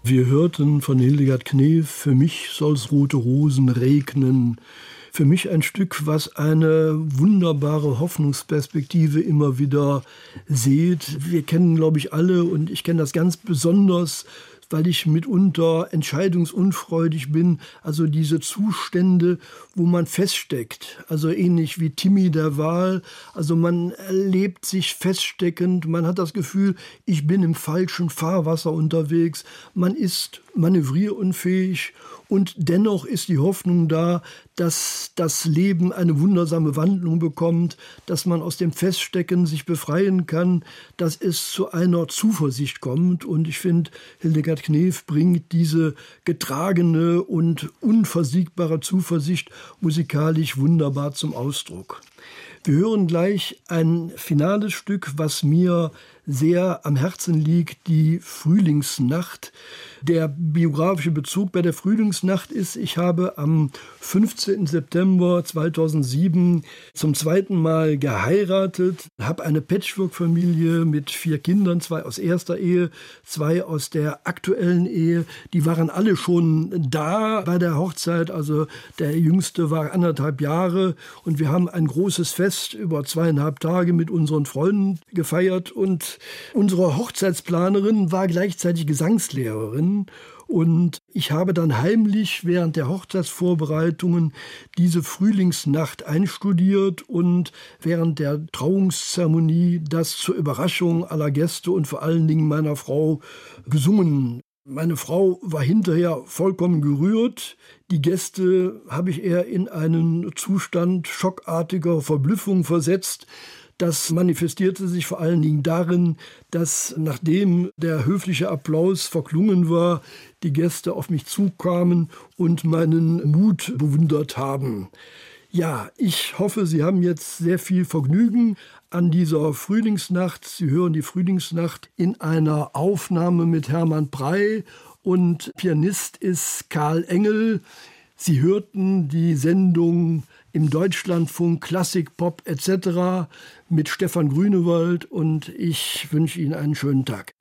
Wir hörten von Hildegard Knef, für mich soll's rote Rosen regnen. Für mich ein Stück, was eine wunderbare Hoffnungsperspektive immer wieder sieht. Wir kennen, glaube ich, alle, und ich kenne das ganz besonders, weil ich mitunter entscheidungsunfreudig bin. Also diese Zustände, wo man feststeckt. Also ähnlich wie Timmy der Wal. Also man erlebt sich feststeckend. Man hat das Gefühl, ich bin im falschen Fahrwasser unterwegs. Man ist manövrierunfähig. Und dennoch ist die Hoffnung da, dass das Leben eine wundersame Wandlung bekommt, dass man aus dem Feststecken sich befreien kann, dass es zu einer Zuversicht kommt. Und ich finde, Hildegard Knef bringt diese getragene und unversiegbare Zuversicht musikalisch wunderbar zum Ausdruck. Wir hören gleich ein finales Stück, was mir sehr am Herzen liegt, die Frühlingsnacht. Der biografische Bezug bei der Frühlingsnacht ist, ich habe am 15. September 2007 zum zweiten Mal geheiratet, habe eine Patchwork-Familie mit 4 Kindern, 2 aus erster Ehe, 2 aus der aktuellen Ehe. Die waren alle schon da bei der Hochzeit, also der Jüngste war 1,5 Jahre, und wir haben ein großes Fest über 2,5 Tage mit unseren Freunden gefeiert, und unsere Hochzeitsplanerin war gleichzeitig Gesangslehrerin. Und ich habe dann heimlich während der Hochzeitsvorbereitungen diese Frühlingsnacht einstudiert und während der Trauungszeremonie das zur Überraschung aller Gäste und vor allen Dingen meiner Frau gesungen. Meine Frau war hinterher vollkommen gerührt. Die Gäste habe ich eher in einen Zustand schockartiger Verblüffung versetzt. Das manifestierte sich vor allen Dingen darin, dass nachdem der höfliche Applaus verklungen war, die Gäste auf mich zukamen und meinen Mut bewundert haben. Ja, ich hoffe, Sie haben jetzt sehr viel Vergnügen an dieser Frühlingsnacht. Sie hören die Frühlingsnacht in einer Aufnahme mit Hermann Prey, und Pianist ist Karl Engel. Sie hörten die Sendung im Deutschlandfunk Klassik, Pop etc. mit Stefan Grünewald, und ich wünsche Ihnen einen schönen Tag.